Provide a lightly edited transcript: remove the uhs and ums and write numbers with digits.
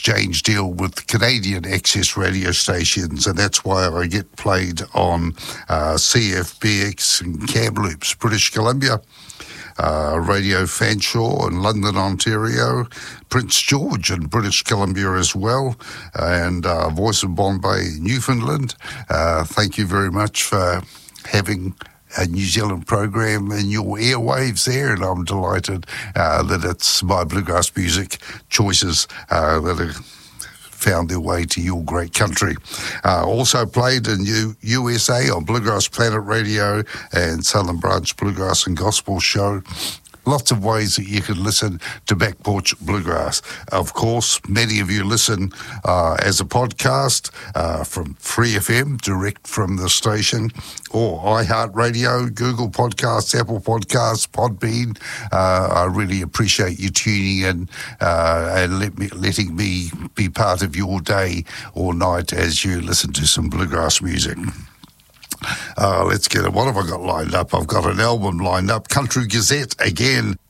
exchange deal with Canadian access radio stations, and that's why I get played on CFBX and Kamloops, British Columbia, Radio Fanshawe in London, Ontario, Prince George in British Columbia as well, and Voice of Bombay, Newfoundland. Thank you very much for having a New Zealand program in your airwaves there, and I'm delighted that it's my bluegrass music choices that are found their way to your great country. Also played in USA on Bluegrass Planet Radio and Southern Branch Bluegrass and Gospel Show. Lots of ways that you can listen to Back Porch Bluegrass. Of course, many of you listen as a podcast from Free FM, direct from the station, or iHeartRadio, Google Podcasts, Apple Podcasts, Podbean. I really appreciate you tuning in and letting me be part of your day or night as you listen to some bluegrass music. Let's get it. What have I got lined up? I've got an album lined up. Country Gazette again.